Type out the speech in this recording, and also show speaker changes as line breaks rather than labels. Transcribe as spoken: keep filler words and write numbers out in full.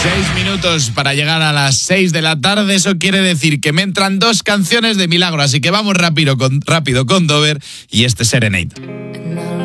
Seis minutos para llegar a las seis de la tarde. Eso quiere decir que me entran dos canciones de milagro. Así que vamos rápido con, rápido con Dover y este Serenade.